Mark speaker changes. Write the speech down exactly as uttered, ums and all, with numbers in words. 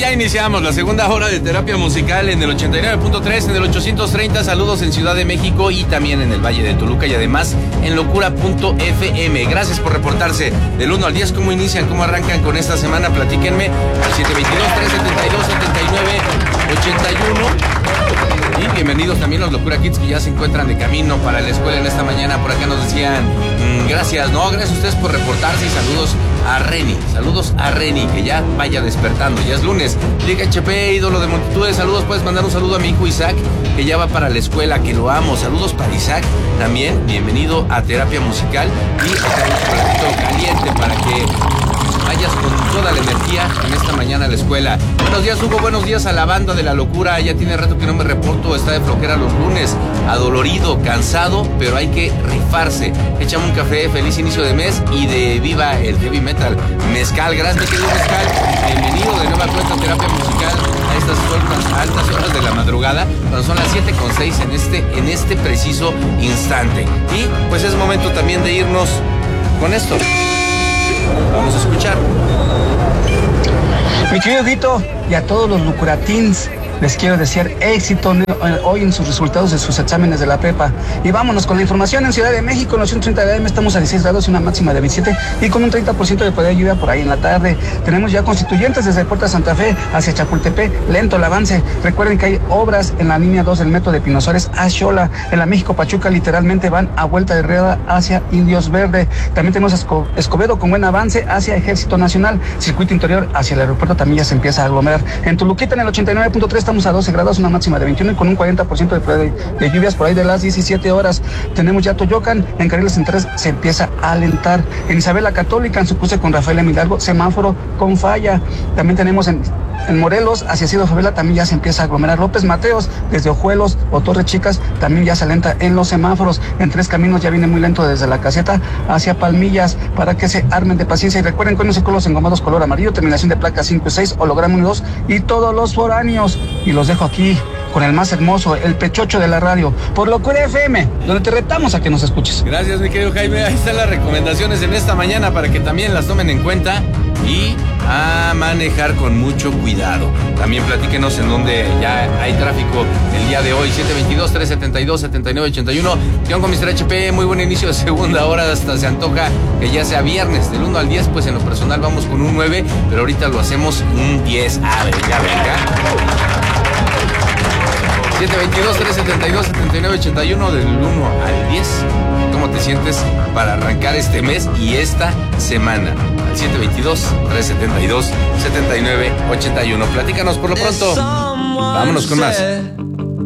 Speaker 1: ya iniciamos la segunda hora de terapia musical en el ochenta y nueve punto tres, en el ochocientos treinta. Saludos en Ciudad de México y también en el Valle de Toluca y además en locura punto f m. Gracias por reportarse del uno al diez. ¿Cómo inician? ¿Cómo arrancan con esta semana? Platíquenme al siete dos dos, tres siete dos, siete nueve ocho uno. Y bienvenidos también los Locura Kids que ya se encuentran de camino para la escuela en esta mañana. Por acá nos decían mmm, gracias, no, gracias a ustedes por reportarse y saludos a Reni, saludos a Reni, que ya vaya despertando, ya es lunes. Liga H P, ídolo de multitudes, saludos, puedes mandar un saludo a mi hijo Isaac, que ya va para la escuela, que lo amo. Saludos para Isaac también, bienvenido a terapia musical y un platito caliente para que vayas con toda la energía en esta mañana a la escuela. Buenos días, Hugo, buenos días a la banda de la locura. Ya tiene rato que no me reporto, está de flojera los lunes, adolorido, cansado, pero hay que rifarse. Échame un café, feliz inicio de mes y de viva el heavy metal. Mezcal, gracias mi querido Mezcal. Bienvenido de nueva cuenta a terapia musical a estas horas, a altas horas de la madrugada, cuando son las siete con seis en este, en este preciso instante. Y pues es momento también de irnos con esto. Vamos a escuchar.
Speaker 2: Mi querido Dito y a todos los Lucuratins, les quiero desear éxito hoy en sus resultados de sus exámenes de la prepa. Y vámonos con la información. En Ciudad de México, en los ciento treinta de A M estamos a dieciséis grados y una máxima de veintisiete y con un treinta por ciento de probabilidad de lluvia por ahí en la tarde. Tenemos ya Constituyentes desde Puerta Santa Fe hacia Chapultepec, lento el avance. Recuerden que hay obras en la línea dos del metro de Pino Suárez a Xola. En la México Pachuca literalmente van a vuelta de rueda hacia Indios Verde. También tenemos Esco Escobedo con buen avance hacia Ejército Nacional. Circuito interior hacia el aeropuerto también ya se empieza a aglomerar. En Toluquita, en el ochenta y nueve punto tres estamos a doce grados, una máxima de veintiuno y con un cuarenta por ciento de probabilidad de lluvias por ahí de las diecisiete horas. Tenemos ya Toyocan, en carriles centrales se empieza a alentar. En Isabel la Católica, en su cruce con Rafael Emilio, semáforo con falla. También tenemos en, en Morelos, hacia Ciudad Favela, también ya se empieza a aglomerar. López Mateos, desde Ojuelos o Torres Chicas, también ya se alenta en los semáforos. En Tres Caminos ya viene muy lento desde la caseta hacia Palmillas, para que se armen de paciencia. Y recuerden que con los engomados color amarillo, terminación de placa cinco y seis, holograma uno y dos y todos los foráneos. Y los dejo aquí con el más hermoso, el pechocho de la radio, por Locura F M, donde te retamos a que nos escuches.
Speaker 1: Gracias, mi querido Jaime. Ahí están las recomendaciones en esta mañana para que también las tomen en cuenta y a manejar con mucho cuidado. También platíquenos en donde ya hay tráfico el día de hoy. siete dos dos, tres siete dos, siete nueve ocho uno. Guión con mister H P, muy buen inicio de segunda hora, hasta se antoja que ya sea viernes. Del uno al diez, pues en lo personal vamos con un nueve, pero ahorita lo hacemos un diez. A ver, ya venga. siete dos dos, tres siete dos, siete nueve ocho uno, del uno al diez. ¿Cómo te sientes para arrancar este mes y esta semana? Al siete dos dos, tres siete dos, siete nueve ocho uno. Platícanos por lo pronto. Vámonos con más.